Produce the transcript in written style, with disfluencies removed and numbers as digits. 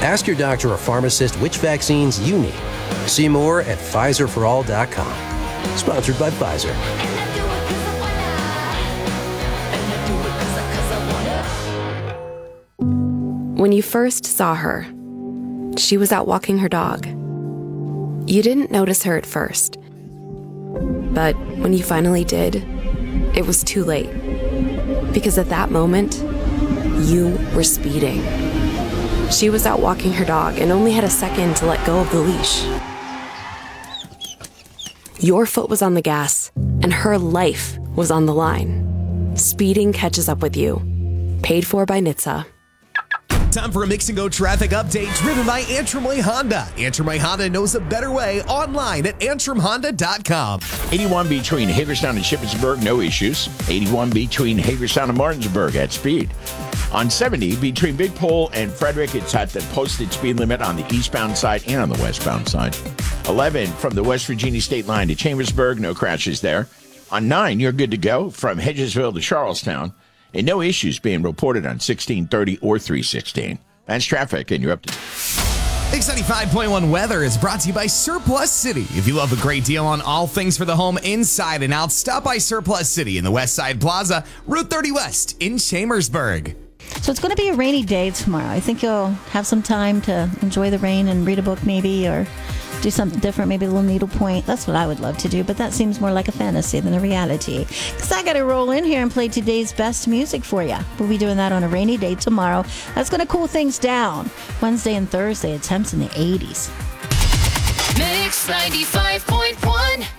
Ask your doctor or pharmacist which vaccines you need. See more at PfizerForAll.com. Sponsored by Pfizer. When you first saw her, she was out walking her dog. You didn't notice her at first. But when you finally did, it was too late. Because at that moment, you were speeding. She was out walking her dog and only had a second to let go of the leash. Your foot was on the gas, and her life was on the line. Speeding catches up with you. Paid for by NHTSA. Time for a Mix and Go traffic update driven by Antrim Way Honda. Antrim Way Honda knows a better way online at antrimhonda.com. 81 between Hagerstown and Shippensburg, no issues. 81 between Hagerstown and Martinsburg at speed. On 70 between Big Pole and Frederick, it's at the posted speed limit on the eastbound side and on the westbound side. 11 from the West Virginia state line to Chambersburg, no crashes there. On 9, you're good to go from Hedgesville to Charlestown. And no issues being reported on 1630 or 316. That's traffic, and you're up to... Mix 95.1 weather is brought to you by Surplus City. If you love a great deal on all things for the home inside and out, stop by Surplus City in the West Side Plaza, Route 30 West in Chambersburg. So it's going to be a rainy day tomorrow. I think you'll have some time to enjoy the rain and read a book maybe, or do something different, maybe a little needlepoint. That's what I would love to do, but that seems more like a fantasy than a reality. Because I got to roll in here and play today's best music for you. We'll be doing that on a rainy day tomorrow. That's going to cool things down. Wednesday and Thursday, temps in the 80s. Mix 95.1.